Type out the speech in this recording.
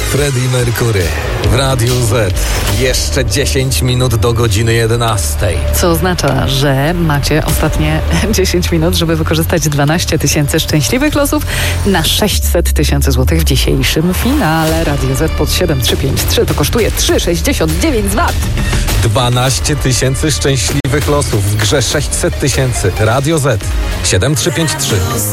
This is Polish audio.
Freddie Mercury w Radiu Z. Jeszcze 10 minut do godziny 11. Co oznacza, że macie ostatnie 10 minut, żeby wykorzystać 12 tysięcy szczęśliwych losów na 600 tysięcy złotych w dzisiejszym finale. Radio Z pod 7353 to kosztuje 3,69 z VAT. 12 tysięcy szczęśliwych losów w grze 600 tysięcy. Radio Z 7353.